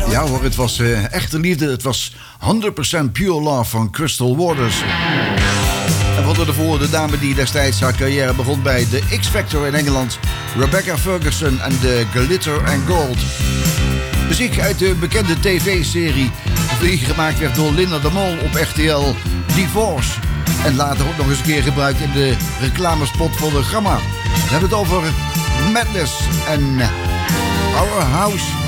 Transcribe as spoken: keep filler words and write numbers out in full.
Ja hoor, het was uh, echte liefde. Het was honderd procent Pure Love van Crystal Waters. En we hadden ervoor de dame die destijds haar carrière begon bij de X-Factor in Engeland. Rebecca Ferguson en de Glitter and Gold. Muziek uit de bekende tv-serie die gemaakt werd door Linda de Mol op R T L, Divorce. En later ook nog eens een keer gebruikt in de reclamespot voor de Gamma. We hebben het over Madness en Our House.